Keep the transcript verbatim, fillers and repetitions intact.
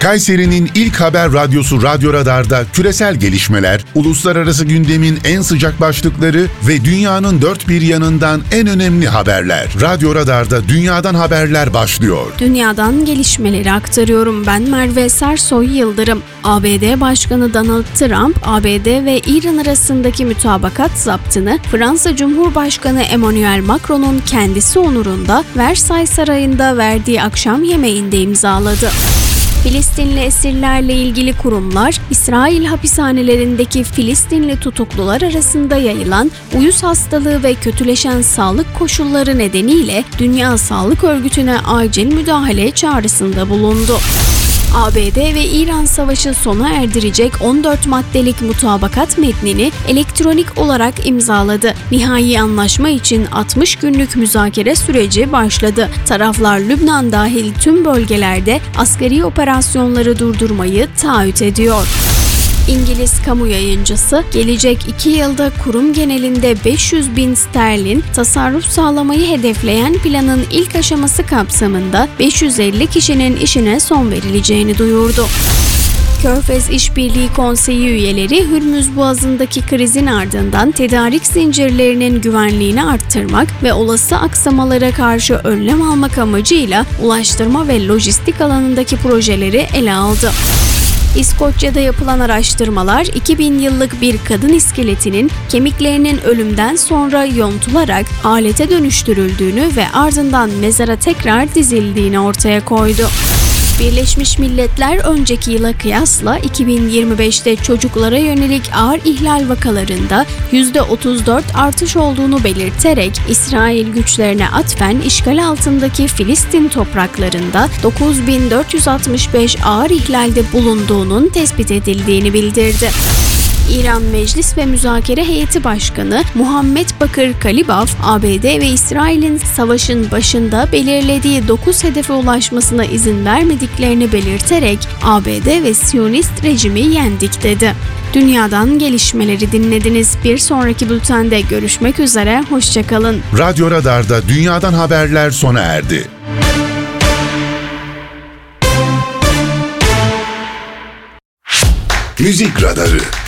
Kayseri'nin ilk haber radyosu Radyo Radar'da küresel gelişmeler, uluslararası gündemin en sıcak başlıkları ve dünyanın dört bir yanından en önemli haberler. Radyo Radar'da dünyadan haberler başlıyor. Dünyadan gelişmeleri aktarıyorum. Ben Merve Sersoy Yıldırım. A B D Başkanı Donald Trump, A B D ve İran arasındaki mütabakat zaptını Fransa Cumhurbaşkanı Emmanuel Macron'un kendisi onurunda Versailles Sarayı'nda verdiği akşam yemeğinde imzaladı. Filistinli esirlerle ilgili kurumlar, İsrail hapishanelerindeki Filistinli tutuklular arasında yayılan uyuz hastalığı ve kötüleşen sağlık koşulları nedeniyle Dünya Sağlık Örgütü'ne acil müdahale çağrısında bulundu. A B D ve İran savaşı sona erdirecek on dört maddelik mutabakat metnini elektronik olarak imzaladı. Nihai anlaşma için altmış günlük müzakere süreci başladı. Taraflar Lübnan dahil tüm bölgelerde askeri operasyonları durdurmayı taahhüt ediyor. İngiliz kamu yayıncısı, gelecek iki yılda kurum genelinde beş yüz bin sterlin tasarruf sağlamayı hedefleyen planın ilk aşaması kapsamında beş yüz elli kişinin işine son verileceğini duyurdu. Körfez İşbirliği Konseyi üyeleri Hürmüz Boğazı'ndaki krizin ardından tedarik zincirlerinin güvenliğini arttırmak ve olası aksamalara karşı önlem almak amacıyla ulaştırma ve lojistik alanındaki projeleri ele aldı. İskoçya'da yapılan araştırmalar iki bin yıllık bir kadın iskeletinin kemiklerinin ölümden sonra yontularak alete dönüştürüldüğünü ve ardından mezara tekrar dizildiğini ortaya koydu. Birleşmiş Milletler önceki yıla kıyasla iki bin yirmi beşte çocuklara yönelik ağır ihlal vakalarında yüzde otuz dört artış olduğunu belirterek İsrail güçlerine atfen işgal altındaki Filistin topraklarında dokuz bin dört yüz altmış beş ağır ihlalde bulunduğunun tespit edildiğini bildirdi. İran Meclis ve Müzakere Heyeti Başkanı Muhammed Bakır Kalibaf, A B D ve İsrail'in savaşın başında belirlediği dokuz hedefe ulaşmasına izin vermediklerini belirterek A B D ve Siyonist rejimi yendik dedi. Dünyadan gelişmeleri dinlediniz. Bir sonraki bültende görüşmek üzere, hoşçakalın. Radyo Radar'da dünyadan haberler sona erdi. Müzik Radarı.